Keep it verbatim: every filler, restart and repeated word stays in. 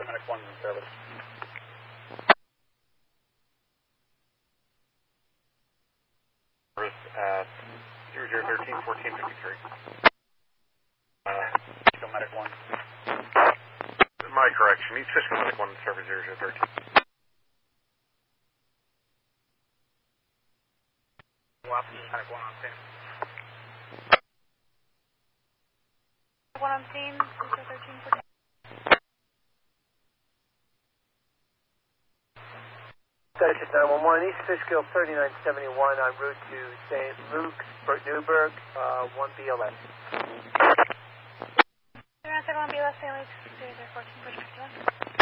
Medic one service. Service at zero zero one three, fourteen fifty-three. Uh, Cisco Medic one. My correction, East Cisco Medic one, service zero zero one three. Washington Medic one on scene. One on scene, Cisco thirteen fourteen. Station nine one one, East Fishkill thirty-nine seventy-one en route to Saint Luke's, Bert Newberg, uh, one B L S. You're on second one B L S, Saint Luke's, zero zero one four, push fifty-one.